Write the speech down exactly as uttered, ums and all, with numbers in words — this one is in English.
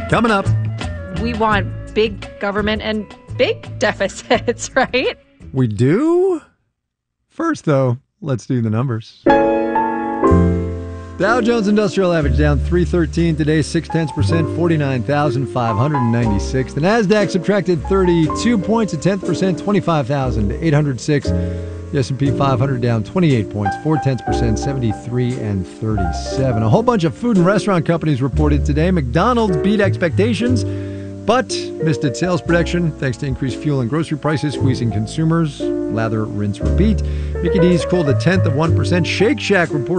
Coming up. We want big government and big deficits, right? We do? First, though, let's do the numbers. Dow Jones Industrial Average down three thirteen today, six tenths percent, forty-nine thousand five hundred ninety-six. The Nasdaq subtracted thirty-two points, a tenth percent, twenty-five thousand eight hundred six. The S and P five hundred down twenty-eight points, four tenths percent, seventy-three and thirty-seven. A whole bunch of food and restaurant companies reported today. McDonald's beat expectations, but missed its sales prediction thanks to increased fuel and grocery prices squeezing consumers. Lather, rinse, repeat. Mickey D's cooled a tenth of one percent. Shake Shack reported